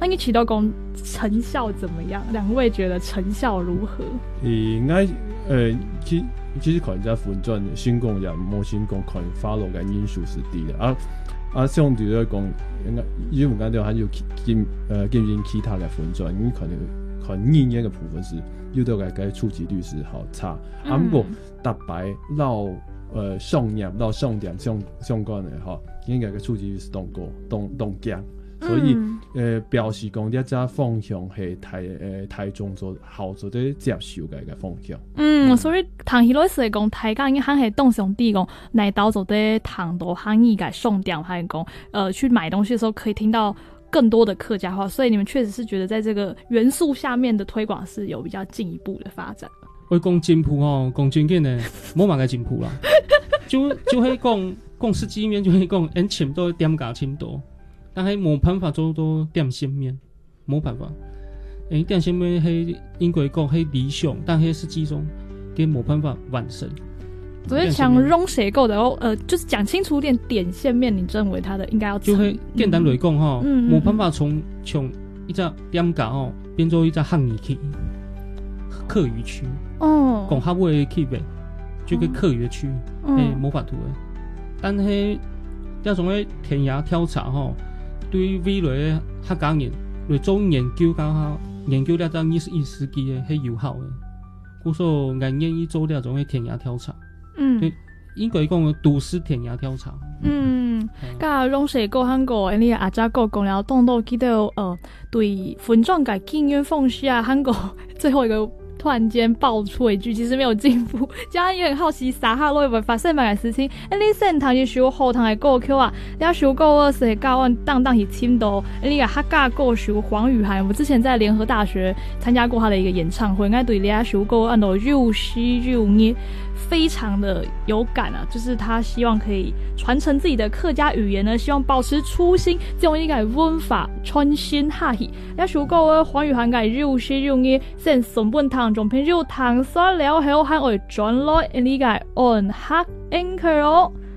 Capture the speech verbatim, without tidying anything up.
你起到讲成效怎么样？两位觉得成效如何？ 应该呃，其其实可能在分转新工也模型工可能 follow 嘅因素是低的啊啊，相对来讲，应该因为我刚才还有进呃进行其他嘅分转，因为可能可能意念嘅部分是有到嘅嘅触及率是好差，嗯、啊不过特别到呃上业到上点相相关的哈，应该嘅触及率是动高动动降。所以，嗯、呃，表示讲，呢只方向係台誒台中做好做啲接受嘅嘅方向。 嗯，所以唐希老師講，台港已經係動上地講，來到做啲糖度行業嘅重點，還講，呃，去買東西的時候可以聽到更多的客家話，所以你們確實是覺得在這個元素下面的推廣是有比較進一步的發展。 我講進步哦，講真嘅呢，冇乜嘅進步啦，就就係講講實際面就係講，人錢都點價錢多。但係冇辦法做到點線面，冇辦法。誒，點線面係應該講係理想，但係實際上佢冇辦法完成。 所以像溶血構的，呃，就是講清楚點點線面，你認為它的應該要就係簡單來講哈，冇辦法從從一隻點價哦變做一隻行業區、客語區。哦，講客戶嘅區別，就個客語區，誒冇法度嘅。但係一種嘅田野調查吼。對未來客家人來做研究搞下，研究呢隻二十一世紀嘅係有效嘅。故所我願意做呢種嘅田野調查。嗯，對，應該講都市田野調查。 嗯，甲溶血構韓國，你阿家國講了，當到記得呃，對分裝改經驗奉仕啊，韓國最後一個。突然間爆出一句，其實沒有進步。家人也很好奇，撒哈羅會發生乜嘅事情？誒，你先堂是收後堂嘅歌曲啊，你收歌二是教案當當是簽到。誒，你個客家歌手黃宇涵，我之前在聯合大學參加過他的一個演唱會，應該對你阿收歌按到又西又捏，非常的有感啊！就是他希望可以傳承自己的客家語言呢，希望保持初心，將一個文化傳新下去。你收歌啊，黃宇涵個又西又捏，先送本堂。仲偏要糖酸了後，喊我轉來呢個按黑 anchor 哦。